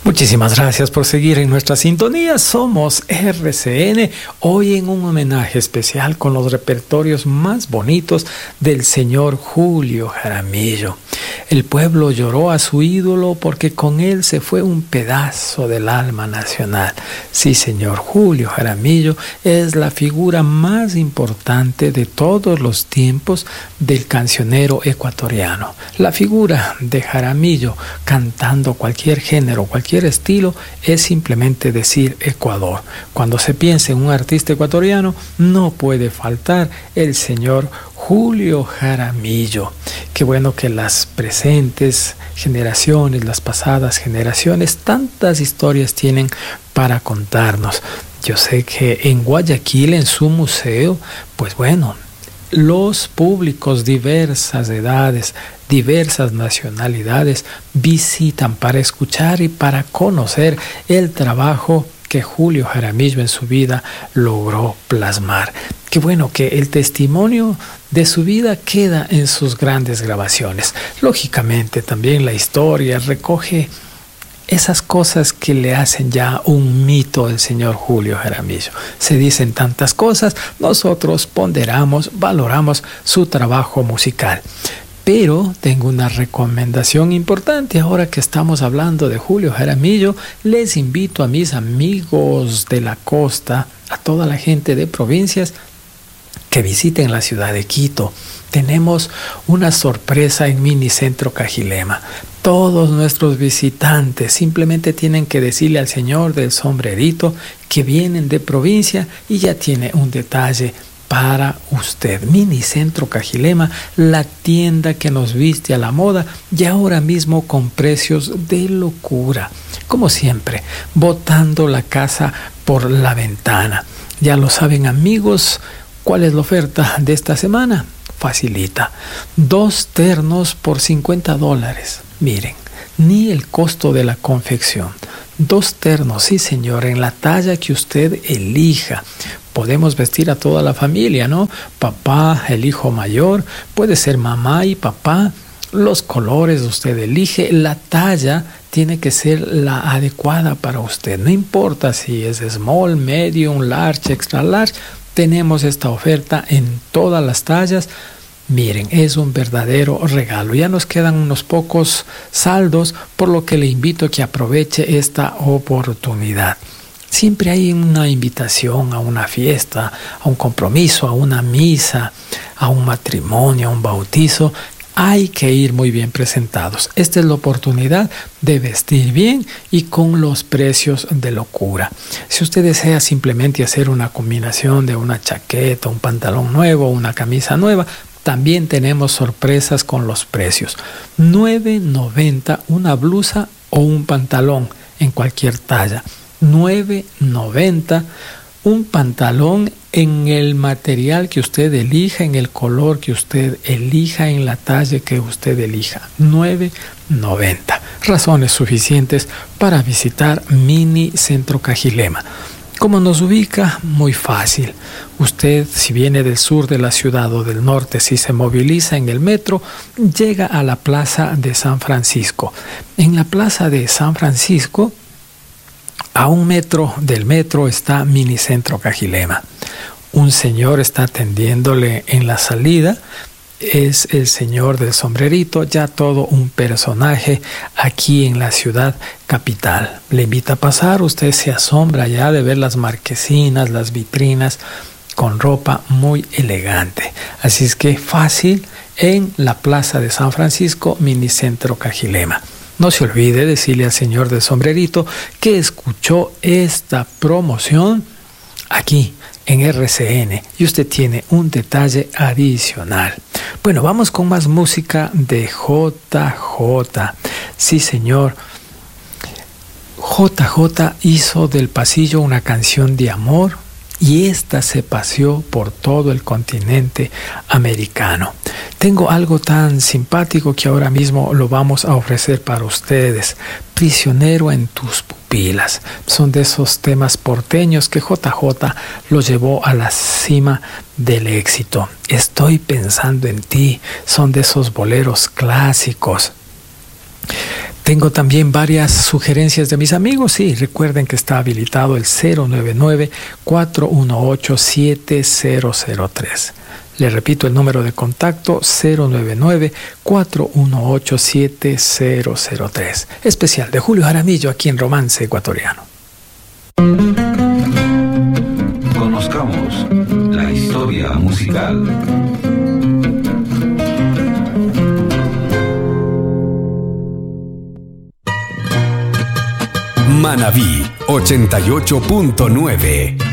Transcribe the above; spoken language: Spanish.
Muchísimas gracias por seguir en nuestra sintonía. Somos RCN, hoy en un homenaje especial con los repertorios más bonitos del señor Julio Jaramillo. El pueblo lloró a su ídolo porque con él se fue un pedazo del alma nacional. Sí, señor, Julio Jaramillo es la figura más importante de todos los tiempos del cancionero ecuatoriano. La figura de Jaramillo cantando cualquier género, cualquier estilo, es simplemente decir Ecuador. Cuando se piensa en un artista ecuatoriano, no puede faltar el señor Julio Jaramillo. Qué bueno que las presentes generaciones, las pasadas generaciones, tantas historias tienen para contarnos. Yo sé que en Guayaquil, en su museo, pues bueno, los públicos, diversas edades, diversas nacionalidades, visitan para escuchar y para conocer el trabajo que Julio Jaramillo en su vida logró plasmar. Qué bueno que el testimonio de su vida queda en sus grandes grabaciones. Lógicamente también la historia recoge esas cosas que le hacen ya un mito al señor Julio Jaramillo. Se dicen tantas cosas, nosotros ponderamos, valoramos su trabajo musical. Pero tengo una recomendación importante. Ahora que estamos hablando de Julio Jaramillo, les invito a mis amigos de la costa, a toda la gente de provincias, que visiten la ciudad de Quito. Tenemos una sorpresa en Minicentro Cajilema. Todos nuestros visitantes simplemente tienen que decirle al señor del sombrerito que vienen de provincia y ya tiene un detalle para usted. Minicentro Cajilema, la tienda que nos viste a la moda y ahora mismo con precios de locura. Como siempre, botando la casa por la ventana. Ya lo saben, amigos, ¿cuál es la oferta de esta semana? Facilita. 2 ternos por $50. Miren, ni el costo de la confección. 2 ternos, sí señor, en la talla que usted elija. Podemos vestir a toda la familia, ¿no? Papá, el hijo mayor, puede ser mamá y papá. Los colores usted elige, la talla tiene que ser la adecuada para usted. No importa si es small, medium, large, extra large. Tenemos esta oferta en todas las tallas. Miren, es un verdadero regalo. Ya nos quedan unos pocos saldos, por lo que le invito a que aproveche esta oportunidad. Siempre hay una invitación a una fiesta, a un compromiso, a una misa, a un matrimonio, a un bautizo. Hay que ir muy bien presentados. Esta es la oportunidad de vestir bien y con los precios de locura. Si usted desea simplemente hacer una combinación de una chaqueta, un pantalón nuevo, una camisa nueva, también tenemos sorpresas con los precios. $9.90 una blusa o un pantalón en cualquier talla. $9.90 un pantalón en el material que usted elija, en el color que usted elija, en la talla que usted elija. $9.90. Razones suficientes para visitar Minicentro Cajilema. ¿Cómo nos ubica? Muy fácil. Usted, si viene del sur de la ciudad o del norte, si se moviliza en el metro, llega a la Plaza de San Francisco. En la Plaza de San Francisco, a 1 metro del metro, está Minicentro Cajilema. Un señor está atendiéndole en la salida. Es el señor del sombrerito, ya todo un personaje aquí en la ciudad capital. Le invita a pasar, usted se asombra ya de ver las marquesinas, las vitrinas con ropa muy elegante. Así es que fácil en la Plaza de San Francisco, Minicentro Cajilema. No se olvide decirle al señor del sombrerito que escuchó esta promoción aquí en RCN y usted tiene un detalle adicional. Bueno, vamos con más música de JJ. Sí, señor. JJ hizo del pasillo una canción de amor y esta se paseó por todo el continente americano. Tengo algo tan simpático que ahora mismo lo vamos a ofrecer para ustedes. Prisionero en tus pupilas. Son de esos temas porteños que JJ lo llevó a la cima del éxito. Estoy pensando en ti. Son de esos boleros clásicos. Tengo también varias sugerencias de mis amigos. Sí, recuerden que está habilitado el 099-418-7003. Le repito el número de contacto 099-418-7003. Especial de Julio Jaramillo aquí en Romance Ecuatoriano. Conozcamos la historia musical. Manabí 88.9